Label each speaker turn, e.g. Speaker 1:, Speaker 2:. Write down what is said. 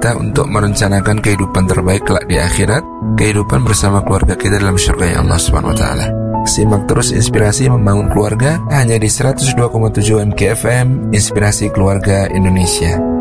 Speaker 1: kita untuk merencanakan kehidupan terbaik kelak di akhirat, kehidupan bersama keluarga kita dalam surga Allah Subhanahu wa taala. Simak terus Inspirasi Membangun Keluarga hanya di 102,7 MKFM, Inspirasi Keluarga Indonesia.